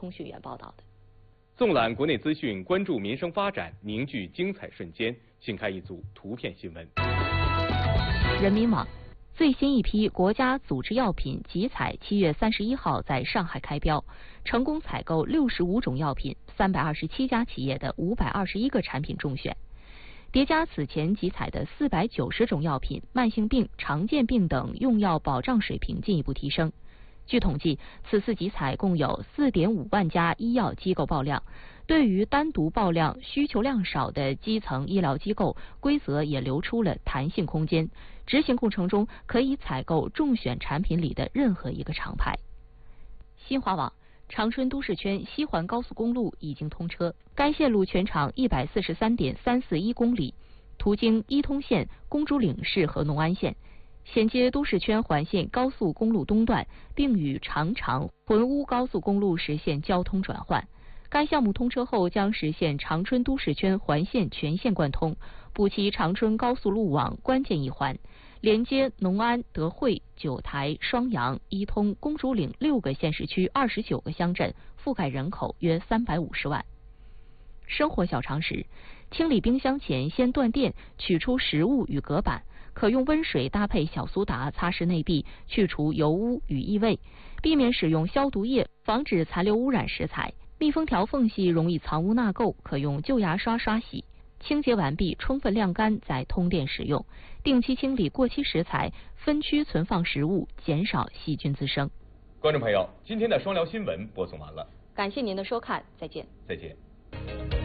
通讯员报道的。 纵览国内资讯，关注民生发展，凝聚精彩瞬间。请看一组图片新闻。 人民网。最新一批国家组织药品集采7月31号在上海开标，成功采购65种药品，327家企业的521个产品中选。叠加此前集采的490种药品，慢性病、常见病等用药保障水平进一步提升。据统计，此次集采共有4.5万家医药机构报量。对于单独报量需求量少的基层医疗机构，规则也留出了弹性空间，执行过程中可以采购中选产品里的任何一个厂牌。新华网。长春都市圈西环高速公路已经通车，该线路全长143.341公里，途经伊通县、公主岭市和农安县，衔接都市圈环线高速公路东段，并与长浑乌高速公路实现交通转换。该项目通车后将实现长春都市圈环线全线贯通，补齐长春高速路网关键一环，连接农安、德惠、九台、双阳、伊通、公主岭6个县市区29个乡镇，覆盖人口约350万。生活小常识：清理冰箱前先断电，取出食物与隔板，可用温水搭配小苏打擦拭内壁，去除油污与异味，避免使用消毒液，防止残留污染食材。密封条缝隙容易藏污纳垢，可用旧牙刷刷洗。清洁完毕，充分晾干再通电使用。定期清理过期食材，分区存放食物，减少细菌滋生。 观众朋友，今天的双聊新闻播送完了， 感谢您的收看，再见。 再见。